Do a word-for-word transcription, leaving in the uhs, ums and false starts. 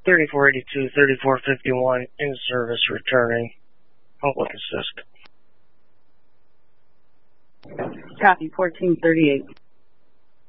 thirty-four eighty-two, thirty-four fifty-one, in service returning. Public assist. Copy, fourteen thirty-eight.